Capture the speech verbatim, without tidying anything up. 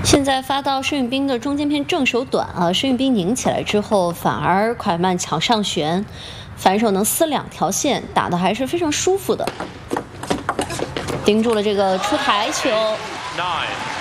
现在发到申运彬的中间偏正手短啊，申运彬拧起来之后，反而快慢抢上旋，反手能撕两条线，打的还是非常舒服的，盯住了这个出台球。Nine.